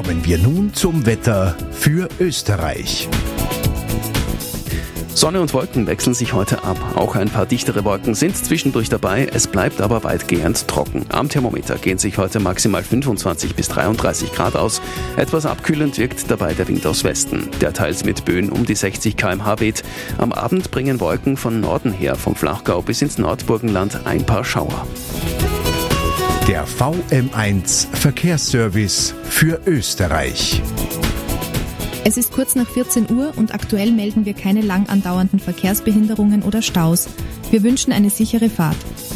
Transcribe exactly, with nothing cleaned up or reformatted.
Kommen wir nun zum Wetter für Österreich. Sonne und Wolken wechseln sich heute ab. Auch ein paar dichtere Wolken sind zwischendurch dabei. Es bleibt aber weitgehend trocken. Am Thermometer gehen sich heute maximal fünfundzwanzig bis dreiunddreißig Grad aus. Etwas abkühlend wirkt dabei der Wind aus Westen, der teils mit Böen um die sechzig Kilometer pro Stunde weht. Am Abend bringen Wolken von Norden her, vom Flachgau bis ins Nordburgenland, ein paar Schauer. Der V M eins Verkehrsservice für Österreich. Es ist kurz nach vierzehn Uhr und aktuell melden wir keine lang andauernden Verkehrsbehinderungen oder Staus. Wir wünschen eine sichere Fahrt.